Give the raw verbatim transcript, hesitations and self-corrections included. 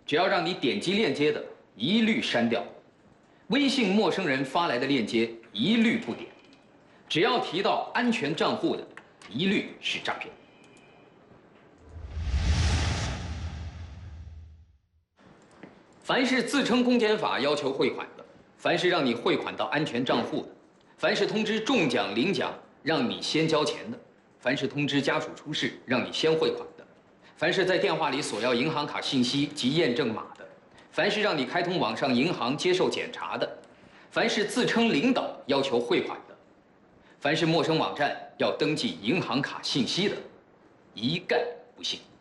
只要让你点击链接的，一律删掉；微信陌生人发来的链接，一律不点；只要提到安全账户的，一律是诈骗。凡是自称公检法要求汇款的，凡是让你汇款到安全账户的，凡是通知中奖领奖让你先交钱的，凡是通知家属出事让你先汇款的，凡是在电话里索要银行卡信息及验证码的，凡是让你开通网上银行接受检查的，凡是自称领导要求汇款的，凡是陌生网站要登记银行卡信息的，一概不信。